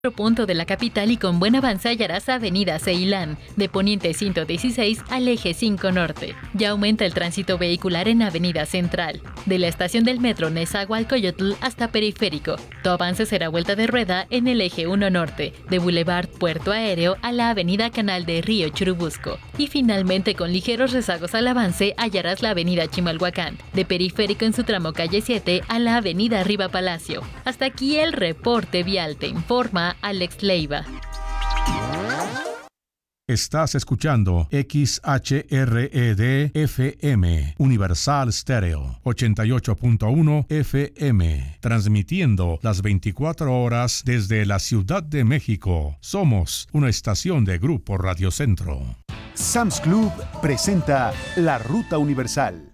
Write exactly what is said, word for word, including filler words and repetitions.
Punto de la capital y con buen avance hallarás Avenida Ceilán, de Poniente ciento dieciséis al Eje cinco Norte. Ya aumenta el tránsito vehicular en Avenida Central, de la estación del metro Nezahualcóyotl hasta Periférico. Tu avance será vuelta de rueda en el Eje uno Norte, de Boulevard Puerto Aéreo a la Avenida Canal de Río Churubusco. Y finalmente, con ligeros rezagos al avance, hallarás la Avenida Chimalhuacán, de Periférico en su tramo Calle siete a la Avenida Riva Palacio. Hasta aquí el reporte vial, te informa Alex Leiva. Estás escuchando X H R E D F M, Universal Stereo, ochenta y ocho punto uno F M, transmitiendo las veinticuatro horas desde la Ciudad de México. Somos una estación de Grupo Radio Centro. Sam's Club presenta La Ruta Universal.